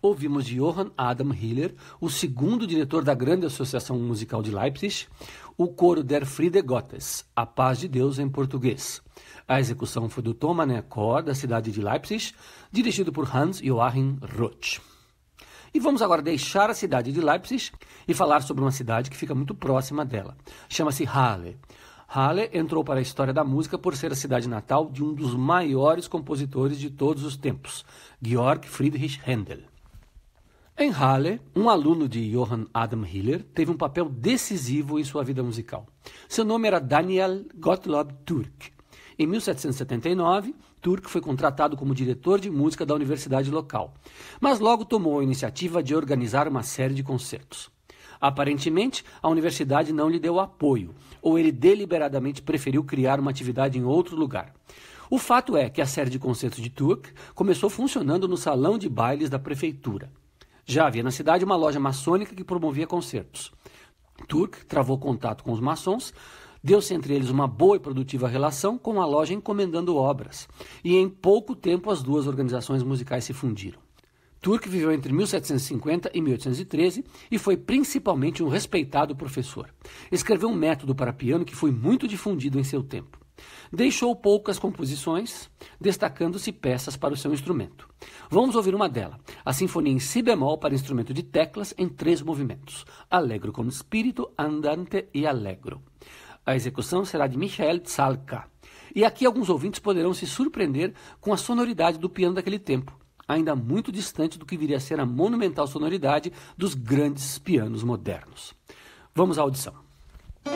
Ouvimos de Johann Adam Hiller, o segundo diretor da Grande Associação Musical de Leipzig, o coro Der Friede Gottes, A Paz de Deus em português. A execução foi do Thomaner Chor, da cidade de Leipzig, dirigido por Hans Joachim Roth. E vamos agora deixar a cidade de Leipzig e falar sobre uma cidade que fica muito próxima dela. Chama-se Halle. Halle entrou para a história da música por ser a cidade natal de um dos maiores compositores de todos os tempos, Georg Friedrich Händel. Em Halle, um aluno de Johann Adam Hiller teve um papel decisivo em sua vida musical. Seu nome era Daniel Gottlob Türk. Em 1779, Türk foi contratado como diretor de música da universidade local, mas logo tomou a iniciativa de organizar uma série de concertos. Aparentemente, a universidade não lhe deu apoio, ou ele deliberadamente preferiu criar uma atividade em outro lugar. O fato é que a série de concertos de Türk começou funcionando no salão de bailes da prefeitura. Já havia na cidade uma loja maçônica que promovia concertos. Türk travou contato com os maçons, deu-se entre eles uma boa e produtiva relação, com a loja encomendando obras, e em pouco tempo as duas organizações musicais se fundiram. Türk viveu entre 1750 e 1813 e foi principalmente um respeitado professor. Escreveu um método para piano que foi muito difundido em seu tempo. Deixou poucas composições, destacando-se peças para o seu instrumento. Vamos ouvir uma delas, a Sinfonia em Si bemol para instrumento de teclas em 3 movimentos, Allegro con spirito, Andante e Allegro. A execução será de Michael Zalka. E aqui alguns ouvintes poderão se surpreender com a sonoridade do piano daquele tempo, ainda muito distante do que viria a ser a monumental sonoridade dos grandes pianos modernos. Vamos à audição.